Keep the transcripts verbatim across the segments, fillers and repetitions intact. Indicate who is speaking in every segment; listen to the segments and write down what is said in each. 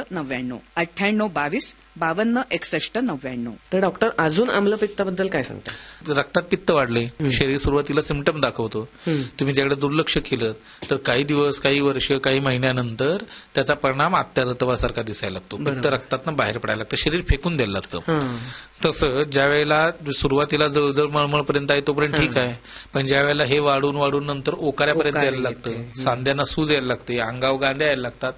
Speaker 1: नव्याण्णव अठ्ठ्याण्णव बावीस बावन्न एकसष्ट नव्याण्णव.
Speaker 2: तर डॉक्टर अजून आम्लपित्ताबद्दल काय सांगता?
Speaker 3: रक्तात पित्त वाढले, शरीर सुरुवातीला सिम्पटम दाखवतो. तुम्ही ज्याकडे दुर्लक्ष केलं तर काही दिवस, काही वर्ष, काही महिन्यानंतर त्याचा परिणाम आत्यारतवासारखा दिसायला लागतो. पित्त रक्तातनं बाहेर पडायला लागतं, शरीर फेकून द्यायला लागतं. तसं ज्या वेळेला सुरुवातीला जळजळ मळमळपर्यंत आहे तोपर्यंत ठीक आहे, पण ज्या वेळेला हे वाढून वाढून नंतर ओकाऱ्यापर्यंत यायला लागतं, सांध्यांना सूज यायला लागते, अंगावर गांध्या यायला लागतात,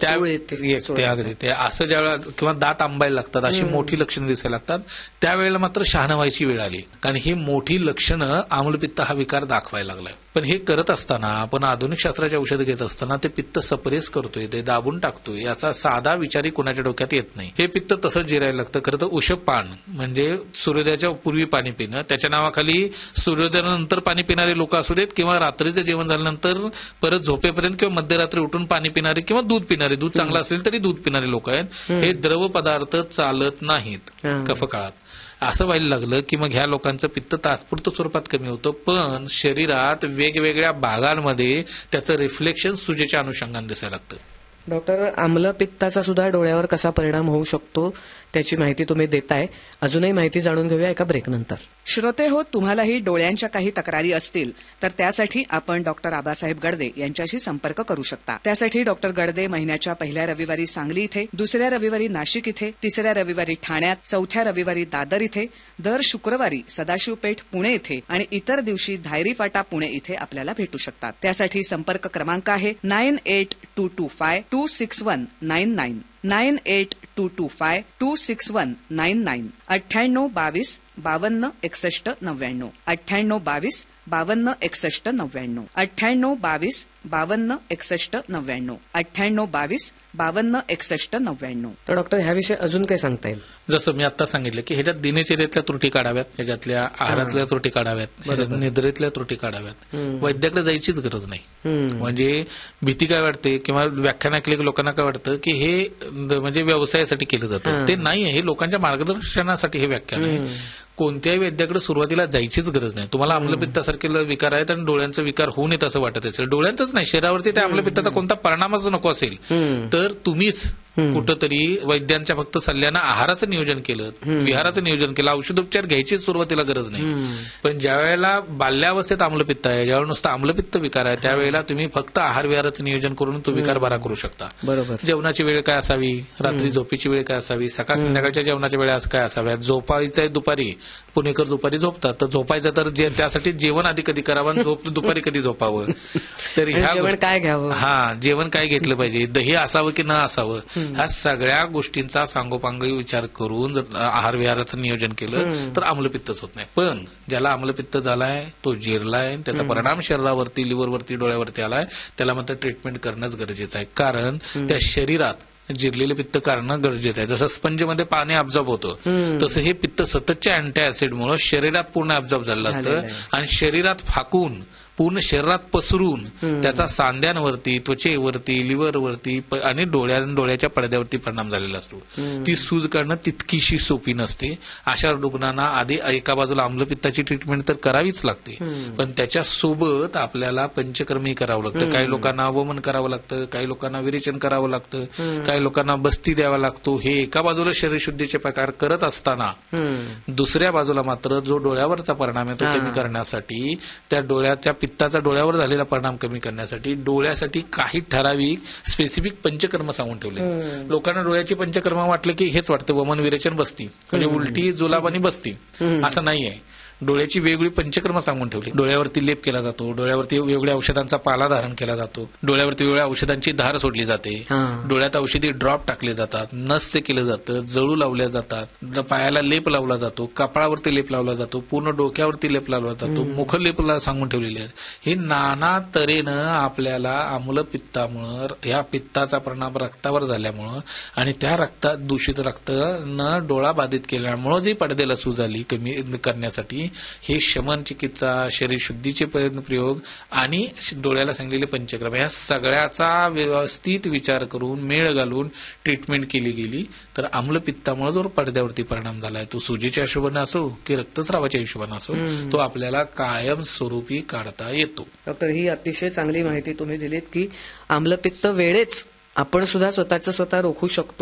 Speaker 3: ते असं ज्या वेळेला किंवा दात आंबायला लागतात, अशी मोठी लक्षणं दिसायला लागतात, त्यावेळेला मात्र शहाणं व्हायची वेळ आली. कारण ही मोठी लक्षणं आम्लपित्त हा विकार दाखवायला लागलाय. पण हे करत असताना आपण आधुनिक शास्त्राची औषधं घेत असताना ते पित्त सप्रेस करतोय, ते दाबून टाकतोय, याचा साधा विचारी कोणाच्या डोक्यात येत नाही. हे पित्त तसंच जिरायला लागतं. खरं तर उषपान म्हणजे सूर्योदयाच्या पूर्वी पाणी पिणं, त्याच्या नावाखाली सूर्योदयानंतर पाणी पिणारे लोक असू देत किंवा रात्रीचं जेवण झाल्यानंतर परत झोपेपर्यंत किंवा मध्यरात्री उठून पाणी पिणारे किंवा दूध पिणारे, दूध चांगलं असेल तरी दूध पिणारे लोक आहेत, हे द्रव पदार्थ चालत नाहीत कफकाळात. असं व्हायला लागलं की मग ह्या लोकांचं पित्त तात्पुरतं स्वरूपात कमी होतं, पण शरीरात वेगवेगळ्या भागांमध्ये त्याचं रिफ्लेक्शन सुजेच्या अनुषंगाने दिसायला लागतं.
Speaker 2: डॉक्टर, आम्लपित्ताचा सुद्धा डोळ्यावर कसा परिणाम होऊ शकतो त्याची माहिती तुम्ही देताय. अजूनही माहिती जाणून घेऊया एका ब्रेकनंतर.
Speaker 1: श्रोते हो, तुम्हालाही डोळ्यांच्या काही तक्रारी असतील तर त्यासाठी आपण डॉक्टर आबासाहेब गडदे यांच्याशी संपर्क करू शकता. त्यासाठी डॉक्टर गडदे महिन्याच्या पहिल्या रविवारी सांगली इथे, दुसऱ्या रविवारी नाशिक इथे, तिसऱ्या रविवारी ठाण्यात, चौथ्या रविवारी दादर इथे, दर शुक्रवारी सदाशिवपेठ पुणे इथे आणि इतर दिवशी धायरी फाटा पुणे इथे आपल्याला भेटू शकतात. त्यासाठी संपर्क क्रमांक आहे nine eight to to five to six one nine nine nine eight to to five to six one nine nine अठ्ठ्याण्णव बावीस बावन्न एकसष्ट नव्याण्णव अठ्ठ्याण्णव बावीस बावन्न एकसष्ट नव्याण्णव अठ्ठ्याण्णव बावीस बावन्न एकसष्ट नव्याण्णव अठ्ठ्याण्णव बावीस बावन्न एकसष्ट नव्याण्णव.
Speaker 2: तर डॉक्टर, ह्याविषयी अजून काय सांगता येईल?
Speaker 3: जसं मी आता सांगितलं की ह्याच्यात दिनचर्येतल्या त्रुटी काढाव्यात, ह्याच्यातल्या आहारातल्या त्रुटी काढाव्यात, निद्रेतल्या त्रुटी काढाव्यात. वैद्याकडे जायचीच गरज नाही. म्हणजे भीती काय वाटते किंवा व्याख्यान ऐकले की लोकांना काय वाटतं की हे म्हणजे व्यवसायासाठी केलं जातं. ते नाहीये, हे लोकांच्या मार्गदर्शनासाठी हे व्याख्यान आहे. कोणत्याही वैद्याकडे सुरुवातीला जायचीच गरज नाही. तुम्हाला आम्लपित्तासारखे विकार आहेत आणि डोळ्यांचा विकार होऊ नयेत असं वाटत असेल, डोळ्यांचाच नाही शरीरावरती त्या आम्लपित्ताचा कोणता परिणामच नको असेल, तर तुम्हीच कुठंतरी वैद्यांच्या फक्त सल्ल्यानं आहाराचं नियोजन केलं, विहाराचं नियोजन केलं, औषधोपचार घ्यायची सुरुवातीला गरज नाही. पण ज्या वेळेला बाल्यावस्थेत आम्लपित्त आहे, ज्यावेळेला नुसतं आम्लपित्त विकार आहे, त्यावेळेला तुम्ही फक्त आहार विहाराचं नियोजन करून तो विकार बरा करू शकता.
Speaker 2: बरोबर.
Speaker 3: जेवणाची वेळ काय असावी, रात्री झोपेची वेळ काय असावी, सकाळ संध्याकाळच्या जेवणाच्या वेळा काय असाव्यात, झोपायचं आहे दुपारी, पुणेकर दुपारी झोपतात, तर झोपायचं तर त्यासाठी जेवण आधी कधी करावं, झोप दुपारी कधी झोपावं, तर ह्या
Speaker 2: काय घ्यावं,
Speaker 3: हा जेवण काय घेतलं पाहिजे, दही असावं की न असावं, ह्या सगळ्या गोष्टींचा सांगोपांग विचार करून जर आहार विहाराचं नियोजन केलं तर आम्लपित्तच होत नाही. पण ज्याला आम्लपित्त झालाय, तो जिरलाय, त्याचा परिणाम शरीरावरती, लिव्हरवरती, डोळ्यावरती आलाय, त्याला मात्र ट्रीटमेंट करणंच गरजेचं आहे. कारण त्या शरीरात जिरलेलं पित्त काढणं गरजेचं आहे. जसं स्पंजमध्ये पाणी अब्झॉर्ब होतं, तसं हे पित्त सततच्या अँटी ऍसिडमुळे शरीरात पूर्ण अब्झॉर्ब झालेलं असतं आणि शरीरात फाकून पूर्ण शरीरात पसरून त्याचा सांध्यांवरती, त्वचेवरती, लिव्हरवरती आणि डोळ्या डोळ्याच्या पडद्यावरती परिणाम झालेला असतो. ती सूज काढणं तितकीशी सोपी नसते. अशा रुग्णांना आधी एका बाजूला आम्लपित्ताची ट्रीटमेंट तर करावीच लागते, पण त्याच्या सोबत आपल्याला पंचकर्मी करावं लागतं. काही लोकांना अवमन करावं लागतं, काही लोकांना विरेचन करावं लागतं, काही लोकांना बस्ती द्यावा लागतो. हे एका बाजूला शरीरशुद्धीचे प्रकार करत असताना दुसऱ्या बाजूला मात्र जो डोळ्यावरचा परिणाम आहे तो कमी करण्यासाठी, त्या डोळ्याच्या पित्ताचा डोळ्यावर झालेला परिणाम कमी करण्यासाठी डोळ्यासाठी काही ठराविक स्पेसिफिक पंचकर्म सांगून ठेवले. लोकांना डोळ्याची पंचकर्म वाटलं की हेच वाटतं वमन विरेचन बसती, म्हणजे उलटी जुलाब आणि बसती, असं नाहीये. डोळ्याची वेगवेगळी पंचकर्म सांगून ठेवली. डोळ्यावरती लेप केला जातो, डोळ्यावरती वेगवेगळ्या औषधांचा पाला धारण केला जातो, डोळ्यावरती वेगवेगळ्या औषधांची धार सोडली जाते, डोळ्यात औषधी ड्रॉप टाकले जातात, नस्य केलं जातं, जळू लावल्या जातात, पायाला लेप लावला जातो, कपाळावरती लेप लावला जातो, पूर्ण डोक्यावरती लेप लावला जातो, मुखलेपला सांगून ठेवलेले आहेत. हे नाना तऱ्हेनं आपल्याला आम्लपित्तामुळं, या पित्ताचा परिणाम रक्तावर झाल्यामुळं आणि त्या रक्तात दूषित रक्तानं डोळा बाधित केल्यामुळं जी पडद्याला सूज आली कमी करण्यासाठी हे शमन चिकित्सा, शरीर शुद्धीचे प्रयोग आणि डोळ्याला सांगलेले पंचक्रम, या सगळ्याचा व्यवस्थित विचार करून मेळ घालून ट्रीटमेंट केली गेली तर आम्लपित्तामुळे जो पडद्यावरती परिणाम झालाय, तो सुजीच्या हिशोबाने असो की रक्तस्रावाच्या हिशोबाने असो, तो आपल्याला कायम स्वरूपी काढता येतो.
Speaker 2: डॉक्टर, ही अतिशय चांगली माहिती तुम्ही दिलीत की आम्लपित्त वेळेच आपण सुद्धा स्वतःच स्वतः रोखू शकतो.